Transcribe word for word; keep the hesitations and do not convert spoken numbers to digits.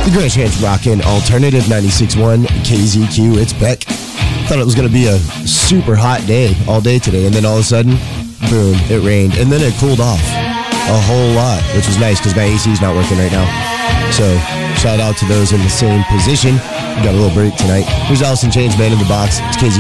The Great Chance Rockin' Alternative ninety-six point one K Z Q. It's Beck. Thought it was going to be a super hot day all day today, and then all of a sudden, boom, it rained. And then it cooled off a whole lot, which was nice because my A C is not working right now. So, shout out to those in the same position. We got a little break tonight. Here's Alice in Chains, Man in the Box. It's K Z